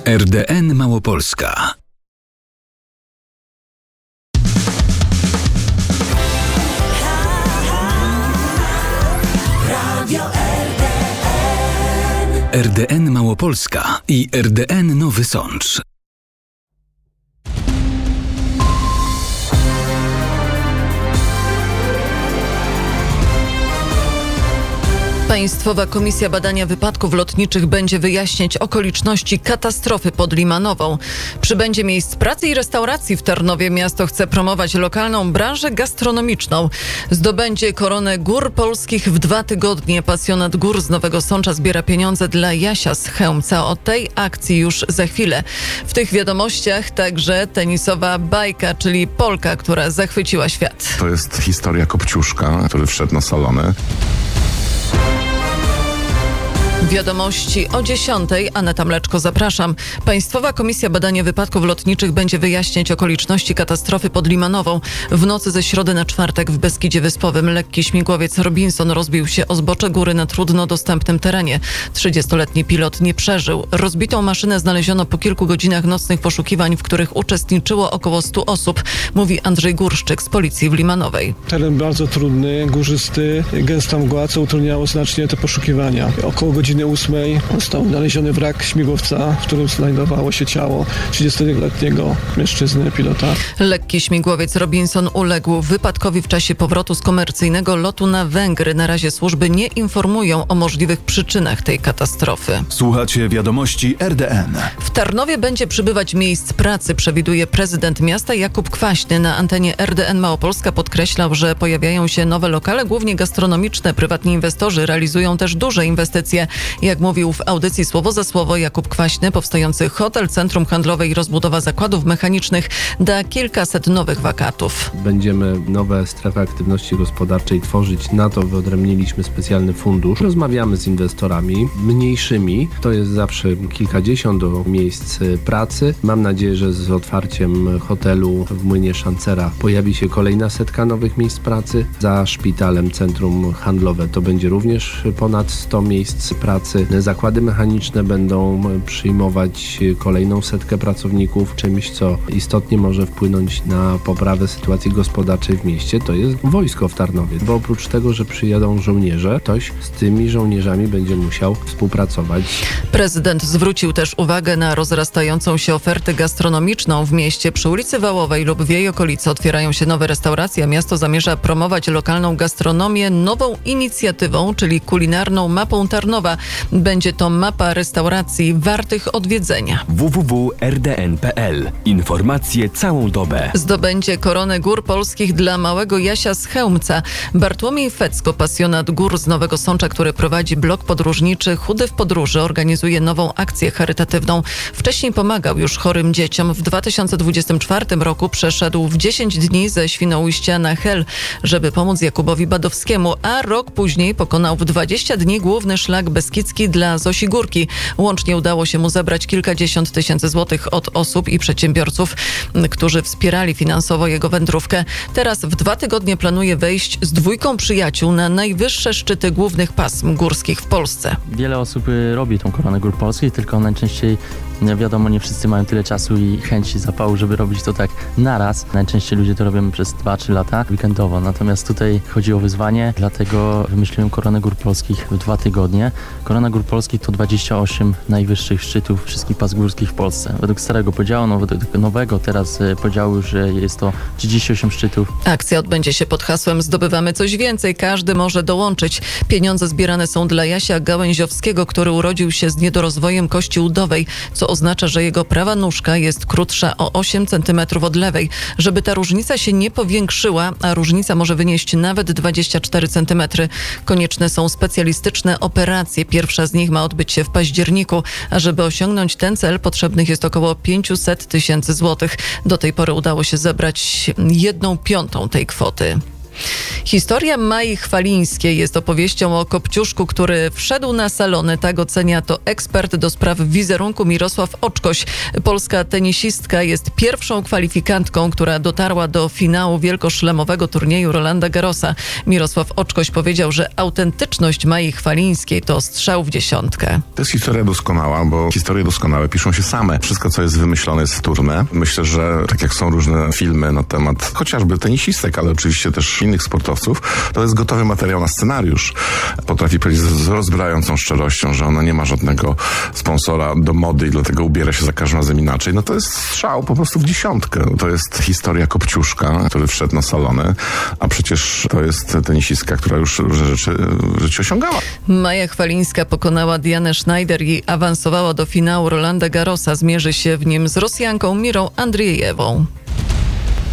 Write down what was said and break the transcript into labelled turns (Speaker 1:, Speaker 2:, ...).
Speaker 1: RDN Małopolska. RDN Małopolska i RDN Nowy Sącz.
Speaker 2: Państwowa Komisja Badania Wypadków Lotniczych będzie wyjaśniać okoliczności katastrofy pod Limanową. Przybędzie miejsc pracy i restauracji w Tarnowie. Miasto chce promować lokalną branżę gastronomiczną. Zdobędzie koronę gór polskich w 2 tygodnie. Pasjonat gór z Nowego Sącza zbiera pieniądze dla Jasia z Chełmca. O tej akcji już za chwilę. W tych wiadomościach także tenisowa bajka, czyli Polka, która zachwyciła świat.
Speaker 3: To jest historia Kopciuszka, który wszedł na salony.
Speaker 2: Wiadomości o 10:00. Aneta Mleczko, zapraszam. Państwowa Komisja Badania Wypadków Lotniczych będzie wyjaśniać okoliczności katastrofy pod Limanową. W nocy ze środy na czwartek w Beskidzie Wyspowym lekki śmigłowiec Robinson rozbił się o zbocze góry na trudno dostępnym terenie. 30-letni pilot nie przeżył. Rozbitą maszynę znaleziono po kilku godzinach nocnych poszukiwań, w których uczestniczyło około 100 osób, mówi Andrzej Górszczyk z Policji w Limanowej.
Speaker 4: Teren bardzo trudny, górzysty, gęsta mgła, co utrudniało znacznie te poszukiwania. Około godziny 8:00 został znaleziony wrak śmigłowca, w którym znajdowało się ciało 30-letniego mężczyzny, pilota.
Speaker 2: Lekki śmigłowiec Robinson uległ wypadkowi w czasie powrotu z komercyjnego lotu na Węgry. Na razie służby nie informują o możliwych przyczynach tej katastrofy.
Speaker 1: Słuchacie wiadomości RDN.
Speaker 2: W Tarnowie będzie przybywać miejsc pracy, przewiduje prezydent miasta Jakub Kwaśny. Na antenie RDN Małopolska podkreślał, że pojawiają się nowe lokale, głównie gastronomiczne. Prywatni inwestorzy realizują też duże inwestycje. Jak mówił w audycji Słowo za Słowo Jakub Kwaśny, powstający hotel, centrum handlowe i rozbudowa zakładów mechanicznych da kilkaset nowych wakatów.
Speaker 5: Będziemy nowe strefy aktywności gospodarczej tworzyć. Na to wyodrębniliśmy specjalny fundusz. Rozmawiamy z inwestorami mniejszymi. To jest zawsze kilkadziesiąt miejsc pracy. Mam nadzieję, że z otwarciem hotelu w Młynie Szancera pojawi się kolejna setka nowych miejsc pracy. Za szpitalem centrum handlowe to będzie również ponad 100 miejsc pracy. Zakłady mechaniczne będą przyjmować kolejną setkę pracowników. Czymś, co istotnie może wpłynąć na poprawę sytuacji gospodarczej w mieście, to jest wojsko w Tarnowie. Bo oprócz tego, że przyjadą żołnierze, ktoś z tymi żołnierzami będzie musiał współpracować.
Speaker 2: Prezydent zwrócił też uwagę na rozrastającą się ofertę gastronomiczną w mieście. Przy ulicy Wałowej lub w jej okolicy otwierają się nowe restauracje. Miasto zamierza promować lokalną gastronomię nową inicjatywą, czyli kulinarną mapą Tarnowa. Będzie to mapa restauracji wartych odwiedzenia.
Speaker 1: www.rdn.pl. Informacje całą dobę.
Speaker 2: Zdobędzie koronę gór polskich dla małego Jasia z Chełmca. Bartłomiej Fecko, pasjonat gór z Nowego Sącza, który prowadzi blog podróżniczy Chudy w podróży, organizuje nową akcję charytatywną. Wcześniej pomagał już chorym dzieciom. W 2024 roku przeszedł w 10 dni ze Świnoujścia na Hel, żeby pomóc Jakubowi Badowskiemu, a rok później pokonał w 20 dni główny szlak beskidzki dla Zosi Górki. Łącznie udało się mu zebrać kilkadziesiąt tysięcy złotych od osób i przedsiębiorców, którzy wspierali finansowo jego wędrówkę. Teraz w 2 tygodnie planuje wejść z 2 przyjaciół na najwyższe szczyty głównych pasm górskich w Polsce.
Speaker 6: Wiele osób robi tą koronę gór polskich, tylko najczęściej wiadomo, nie wszyscy mają tyle czasu i chęci, zapału, żeby robić to tak naraz. Najczęściej ludzie to robią przez 2-3 lata weekendowo. Natomiast tutaj chodzi o wyzwanie, dlatego wymyśliłem koronę gór polskich w 2 tygodnie. Korona gór polskich to 28 najwyższych szczytów wszystkich pas górskich w Polsce. Według starego podziału, według nowego teraz podziału, że jest to 38 szczytów.
Speaker 2: Akcja odbędzie się pod hasłem Zdobywamy coś więcej. Każdy może dołączyć. Pieniądze zbierane są dla Jasia Gałęziowskiego, który urodził się z niedorozwojem kości udowej, co oznacza, że jego prawa nóżka jest krótsza o 8 cm od lewej. Żeby ta różnica się nie powiększyła, a różnica może wynieść nawet 24 cm, konieczne są specjalistyczne operacje. Pierwsza z nich ma odbyć się w październiku, a żeby osiągnąć ten cel potrzebnych jest około 500 000 złotych. Do tej pory udało się zebrać 1/5 tej kwoty. Historia Mai Chwalińskiej jest opowieścią o kopciuszku, który wszedł na salony. Tak ocenia to ekspert do spraw wizerunku Mirosław Oczkoś. Polska tenisistka jest pierwszą kwalifikantką, która dotarła do finału wielkoszlemowego turnieju Rolanda Garrosa. Mirosław Oczkoś powiedział, że autentyczność Mai Chwalińskiej to strzał w dziesiątkę.
Speaker 3: To jest historia doskonała, bo historie doskonałe piszą się same. Wszystko, co jest wymyślone, jest wtórne. Myślę, że tak jak są różne filmy na temat chociażby tenisistek, ale oczywiście też innych sportowców, to jest gotowy materiał na scenariusz. Potrafi powiedzieć z rozbrajającą szczerością, że ona nie ma żadnego sponsora do mody i dlatego ubiera się za każdym razem inaczej. No to jest strzał po prostu w dziesiątkę. To jest historia Kopciuszka, który wszedł na salony, a przecież to jest tenisistka, która już różne rzeczy w życiu osiągała.
Speaker 2: Maja Chwalińska pokonała Dianę Schneider i awansowała do finału Rolanda Garrosa. Zmierzy się w nim z Rosjanką Mirą Andrzejewą.